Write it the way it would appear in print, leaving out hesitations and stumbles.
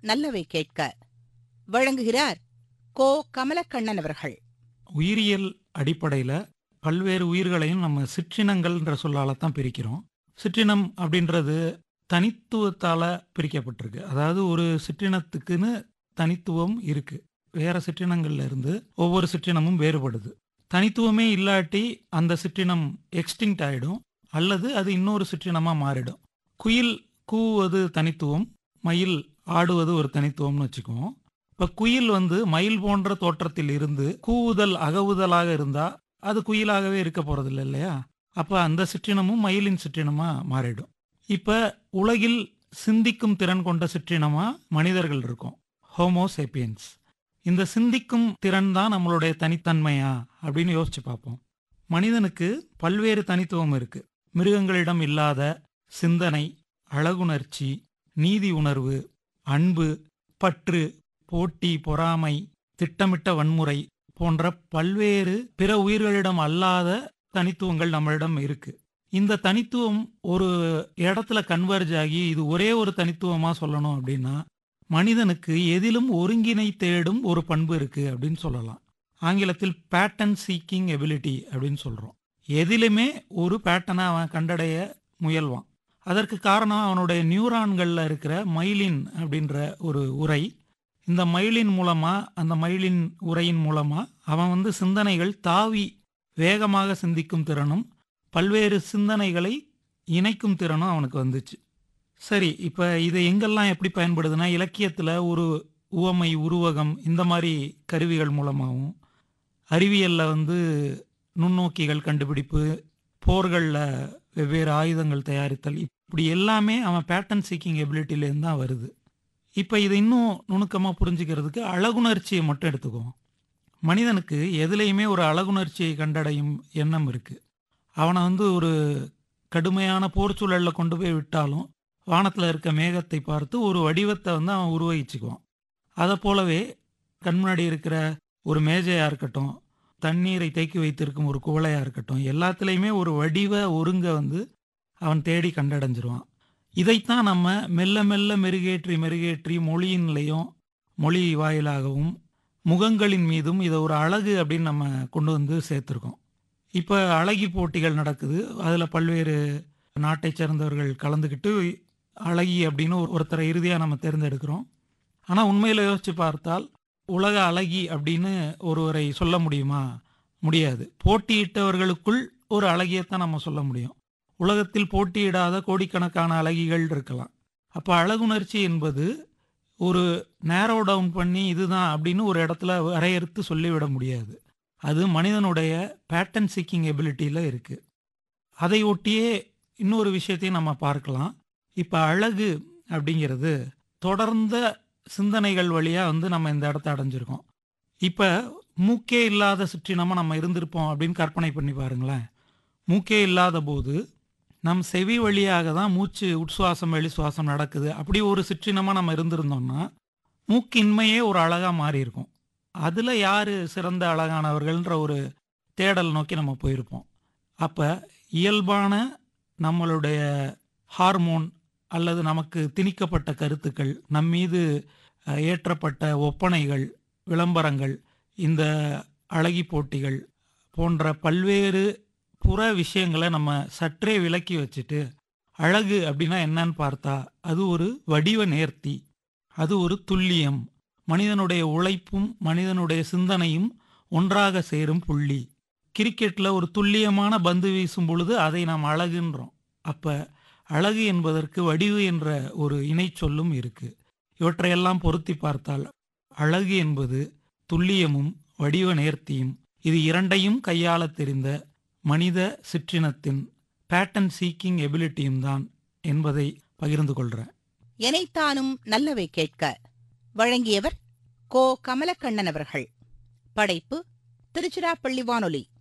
நல்லவை கேட்க வழங்குகிறார் கோ. கமலக்கண்ணன் அவர்கள். உயிரியல் அடிப்படையில் பல்வேறு உயிர்களையும் நம்ம சிற்றினங்கள்ன்ற சொல்லால தான் பிரிக்கிறோம். சிற்றினம் அப்படின்றது தனித்துவத்தால் பிரிக்கப்பட்டிருக்கு. அதாவது ஒரு சிற்றினத்துக்குன்னு தனித்துவம் இருக்கு. வேற சிற்றினங்கள்ல இருந்து ஒவ்வொரு சிற்றினமும் வேறுபடுது. தனித்துவமே இல்லாட்டி அந்த சிற்றினம் எக்ஸ்டிங்க்ட் ஆயிடும், அல்லது அது இன்னொரு சிற்றினமா மாறிடும். குயில் கூவுவது தனித்துவம், மயில் ஆடுவது ஒரு தனித்துவம்னு வச்சுக்குவோம். இப்ப குயில் மயில் போன்ற தோற்றத்தில் இருந்து கூவுதல் அகவுதலாக இருந்தா அது குயிலாகவே இருக்க போறதில்லை இல்லையா? அப்ப அந்த சிற்றினமும் மயிலின் சிற்றினமா மாறிடும். இப்ப உலகில் சிந்திக்கும் திறன் கொண்ட சிற்றினமா மனிதர்கள் இருக்கோம், ஹோமோசேப்பியன்ஸ். இந்த சிந்திக்கும் திறன் தான் நம்மளுடைய தனித்தன்மையா அப்படின்னு யோசிச்சு பார்ப்போம். மனிதனுக்கு பல்வேறு தனித்துவம் இருக்கு. மிருகங்களிடம் இல்லாத சிந்தனை, அழகுணர்ச்சி, நீதி உணர்வு, அன்பு, பற்று, போட்டி, பொறாமை, திட்டமிட்ட வன்முறை போன்ற பல்வேறு பிற உயிர்களிடம் அல்லாத தனித்துவங்கள் நம்மளிடம் இருக்கு. இந்த தனித்துவம் ஒரு இடத்துல கன்வர்ஜ் ஆகி இது ஒரே ஒரு தனித்துவமா சொல்லணும் அப்படின்னா மனிதனுக்கு எதிலும் ஒருங்கிணை தேடும் ஒரு பண்பு இருக்கு அப்படின்னு சொல்லலாம். ஆங்கிலத்தில் பேட்டர்ன் சீக்கிங் எபிலிட்டி அப்படின்னு சொல்றோம். எதிலுமே ஒரு பேட்டர்னை அவன் கண்டடைய முயல்வான். அதற்கு காரணம் அவனுடைய நியூரான்கள்ல இருக்கிற மைலின் அப்படின்ற ஒரு உரை. இந்த மைலின் மூலமா, அந்த மைலின் உரையின் மூலமா அவன் சிந்தனைகள் தாவி வேகமாக சிந்திக்கும் திறனும் பல்வேறு சிந்தனைகளை இணைக்கும் திறனும் அவனுக்கு வந்துச்சு. சரி, இப்போ இது எங்கெல்லாம் எப்படி பயன்படுதுன்னா, இலக்கியத்தில் ஒரு உவமை, உருவகம், இந்த மாதிரி கருவிகள் மூலமாகவும், அறிவியலில் நுண்ணோக்கிகள் கண்டுபிடிப்பு, போர்களில் வெவ்வேறு ஆயுதங்கள் தயாரித்தல், இப்படி எல்லாமே அவன் பேட்டர்ன் சீக்கிங் எபிலிட்டிலேருந்து தான் வருது. இப்போ இதை இன்னும் நுணுக்கமாக புரிஞ்சுக்கிறதுக்கு அழகுணர்ச்சியை மட்டும் எடுத்துக்குவோம். மனிதனுக்கு எதுலேயுமே ஒரு அழகுணர்ச்சியை கண்டடையும் எண்ணம் இருக்குது. அவனை ஒரு கடுமையான போர் சூழலில் கொண்டு போய் விட்டாலும் வானத்தில் இருக்க மேகத்தை பார்த்து ஒரு வடிவத்தை அவன் உருவகிச்சுக்குவான். அதை போலவே கண்முன்னாடி இருக்கிற ஒரு மேஜையாக இருக்கட்டும், தண்ணீரை தேக்கி வைத்திருக்கும் ஒரு குவளையாக இருக்கட்டும், எல்லாத்துலேயுமே ஒரு வடிவ ஒருங்க அவன் தேடி கண்டடைஞ்சிருவான். இதைத்தான் நம்ம மெல்ல மெல்ல மெருகேற்றி மெருகேற்றி மொழியின்லையும் மொழி வாயிலாகவும் முகங்களின் மீதும் இதை ஒரு அழகு அப்படின்னு நம்ம கொண்டு சேர்த்துருக்கோம். இப்போ அழகி போட்டிகள் நடக்குது. அதில் பல்வேறு நாட்டை சேர்ந்தவர்கள் கலந்துக்கிட்டு அழகி அப்படின்னு ஒருத்தரை இறுதியாக நம்ம தேர்ந்தெடுக்கிறோம். ஆனால் உண்மையில் யோசித்து பார்த்தால் உலக அழகி அப்படின்னு ஒருவரை சொல்ல முடியுமா? முடியாது. போட்டியிட்டவர்களுக்குள் ஒரு அழகியைத்தான் நம்ம சொல்ல முடியும். உலகத்தில் போட்டியிடாத கோடிக்கணக்கான அழகிகள் இருக்கலாம். அப்போ அழகுணர்ச்சி என்பது ஒரு நேரோ டவுன் பண்ணி இதுதான் அப்படின்னு ஒரு இடத்துல வரையறுத்து சொல்லிவிட முடியாது. அது மனிதனுடைய பேட்டர்ன் சீக்கிங் எபிலிட்டியில் இருக்குது. அதை ஒட்டியே இன்னொரு விஷயத்தையும் நம்ம பார்க்கலாம். இப்போ அழகு அப்படிங்கிறது தொடர்ந்த சிந்தனைகள் வழியாக நம்ம இந்த இடத்த அடைஞ்சிருக்கோம். இப்போ மூக்கே இல்லாத சிற்றினமாக நம்ம இருந்திருப்போம் அப்படின்னு கற்பனை பண்ணி பாருங்களேன். மூக்கே இல்லாத போது நம் செவி வழியாக தான் மூச்சு உட்சுவாசம் வெளிசுவாசம் நடக்குது. அப்படி ஒரு சிற்றினமாக நம்ம இருந்திருந்தோம்னா மூக்கின்மையே ஒரு அழகாக மாறி இருக்கும். அதில் யார் சிறந்த அழகானவர்கள்ன்ற ஒரு தேடல் நோக்கி நம்ம போயிருப்போம். அப்போ இயல்பான நம்மளுடைய ஹார்மோன் அல்லது நமக்கு திணிக்கப்பட்ட கருத்துக்கள், நம்மீது ஏற்றப்பட்ட ஒப்பனைகள், விளம்பரங்கள், இந்த அழகி போட்டிகள் போன்ற பல்வேறு புற விஷயங்களை நம்ம சற்றே விலக்கி வச்சுட்டு அழகு அப்படின்னா என்னன்னு பார்த்தா அது ஒரு வடிவ நேர்த்தி, அது ஒரு துல்லியம், மனிதனுடைய உழைப்பும் மனிதனுடைய சிந்தனையும் ஒன்றாக சேரும் புள்ளி. கிரிக்கெட்டில் ஒரு துல்லியமான பந்து வீசும் பொழுது அதை நாம் அழகுன்றோம். அப்போ அழகு என்பதற்கு வடிவு என்ற ஒரு இணை சொல்லும் இருக்கு. இவற்றையெல்லாம் பொருத்தி பார்த்தால் அழகு என்பது துல்லியமும் வடிவ நேர்த்தியும், இது இரண்டையும் கையாள தெரிந்த மனித சிற்றினத்தின் பேட்டர்ன் சீக்கிங் எபிலிட்டியும் தான் என்பதை பகிர்ந்து கொள்கிறேன். எனைத்தானும் நல்லவை கேட்க வழங்கியவர் கோ. கமலக்கண்ணன் அவர்கள். படைப்பு திருச்சிராப்பள்ளி வானொலி.